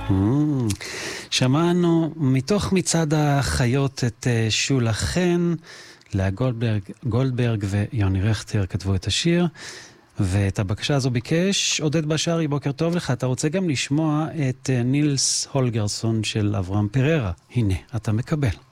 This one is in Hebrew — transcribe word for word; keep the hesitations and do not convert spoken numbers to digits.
שמענו מתוך מצעד החיות את שולה חן, לאה גולדברג, גולדברג ויוני רכטר כתבו את השיר, ואת הבקשה הזו ביקש עודד בשארי. בוקר טוב לך. אתה רוצה גם לשמוע את נילס הולגרסון של אברהם פררה. הנה, אתה מקבל.